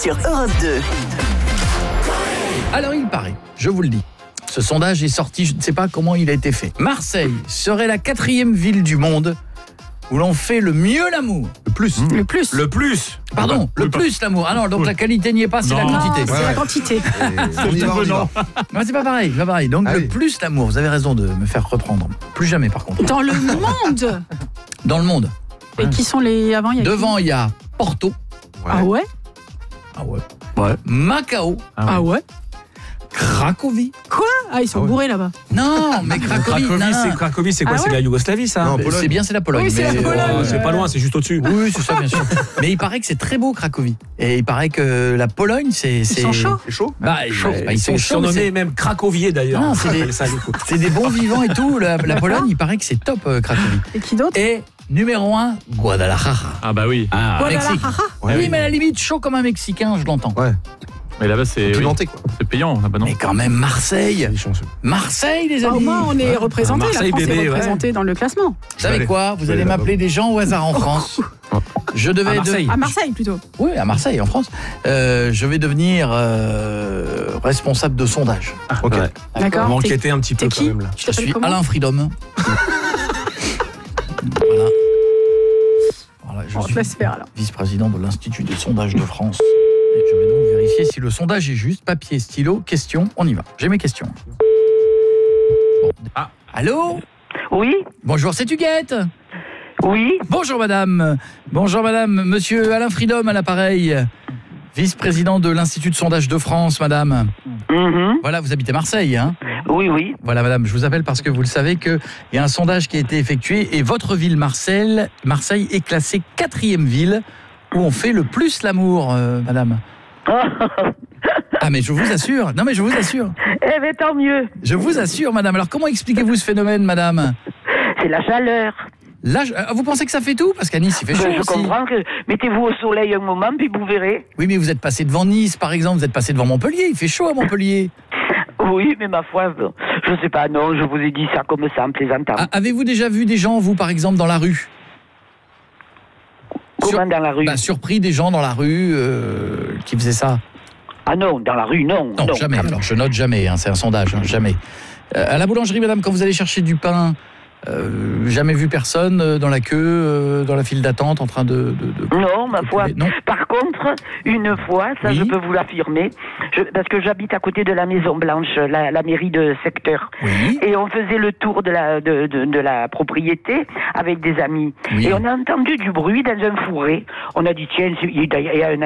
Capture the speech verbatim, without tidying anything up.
sur Europe deux. Alors il paraît, je vous le dis, ce sondage est sorti, je ne sais pas comment il a été fait. Marseille serait la quatrième ville du monde où l'on fait le mieux l'amour. Le plus. Mmh. Le plus. Le plus. Pardon, le plus l'amour. Ah non, donc la qualité n'y est pas, c'est Non. la quantité. Non, c'est Ouais, la ouais. quantité. On y va, on y va. Non, c'est pas pareil, c'est pas pareil. Donc Ah le oui. plus l'amour, vous avez raison de me faire reprendre. Plus jamais par contre. Dans le monde. Dans le monde. Et qui sont les avant il y a qui Devant, il y a Porto. Ah ouais. Ah ouais. Ouais. Macao. Ah ouais. Cracovie. Quoi? Ah, ils sont Ah ouais. bourrés là-bas. Non, mais Cracovie, non, Cracovie, non. c'est, Cracovie, c'est quoi? Ah C'est ouais la Yougoslavie, ça? Non, Mais- Pologne. C'est bien, c'est la Pologne. Oui, c'est mais, la Pologne. Oh, c'est pas loin, c'est juste au-dessus. Oui, c'est ça, bien sûr. Mais il paraît que c'est très beau, Cracovie. Et il paraît que la Pologne, c'est... Ils c'est... sont chauds. C'est chaud. Bah, ils, Ouais, bah, ils sont chauds, mais surnommés c'est- même Cracovier d'ailleurs. Non, c'est On des- appelle ça, du coup. c'est des bons vivants et tout. La, la Pologne, il paraît que c'est top, euh, Cracovie. Et qui d'autre? Et numéro un, Guadalajara. Ah bah oui. Ah, Mexique. Guadalajara. Ouais, oui, oui. mais à la limite, chaud comme un Mexicain, je l'entends. Ouais. Mais là-bas, c'est oui, Pimenté, quoi. c'est payant, là-bas, non? Mais quand même, Marseille. Les chanceux. Marseille, les Ah, amis. au moins, on est représenté. La Marseille, France bébé, est ouais. représentée dans le classement. Vous savez Allez. quoi? Vous Je vais allez aller m'appeler des gens au hasard en France. Je devais À Marseille. de- À Marseille plutôt. Oui, à Marseille, en France. Euh, je vais devenir euh, responsable de sondage. Ok. Ouais. On D'accord. va T'es- enquêter un petit T'es peu quand qui? même là. Tu Je t'appelles suis comment? Alain Freedom. Voilà. Voilà, je On te suis laisse faire alors. vice-président de l'Institut des sondages de France. Et je vais donc vérifier si le sondage est juste. Papier, stylo, question, on y va. J'ai mes questions. Bon. Ah. Allô? Oui, Bonjour, c'est Huguette. oui, Bonjour madame. Bonjour madame. Monsieur Alain Freedom à l'appareil. Vice-président de l'Institut de sondage de France, madame. mhm, Voilà, vous habitez Marseille, hein? oui, oui. Voilà, madame, je vous appelle parce que vous le savez qu'il y a un sondage qui a été effectué et votre ville, Marseille, Marseille est classée quatrième ville où on fait le plus l'amour, euh, madame. Ah, mais je vous assure. Non, mais je vous assure. Eh bien, tant mieux. Je vous assure, madame. Alors, comment expliquez-vous ce phénomène, madame? C'est la chaleur. Là, je- euh, vous pensez que ça fait tout? Parce qu'à Nice, il fait chaud Ben, je aussi. comprends que mettez-vous au soleil un moment, puis vous verrez. Oui, mais vous êtes passé devant Nice, par exemple. Vous êtes passé devant Montpellier. Il fait chaud à Montpellier. Oui, mais ma foi, je sais pas, non, je vous ai dit ça comme ça en plaisantant. Ah, avez-vous déjà vu des gens, vous, par exemple, dans la rue? Comment sur- dans la rue? Bah, surpris des gens dans la rue euh, qui faisaient ça. Ah non, dans la rue, non. Non, jamais. Alors, je note jamais, hein, c'est un sondage, hein, jamais. Euh, à la boulangerie, madame, quand vous allez chercher du pain, euh, jamais vu personne euh, dans la queue, euh, dans la file d'attente, en train de... de, de- Non, ma de foi. couler. Non. Par contre, une fois, ça Oui. je peux vous l'affirmer, je- parce que j'habite à côté de la Maison Blanche, la, la mairie de secteur. Oui. Et on faisait le tour de la, de, de, de la propriété avec des amis. Oui. Et on a entendu du bruit dans un fourré. On a dit, tiens, il y a un